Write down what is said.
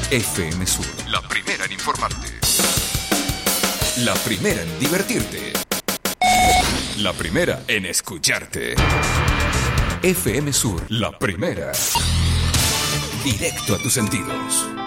FM Sur. La primera en informarte. La primera en divertirte. La primera en escucharte. FM Sur, la primera. Directo a tus sentidos.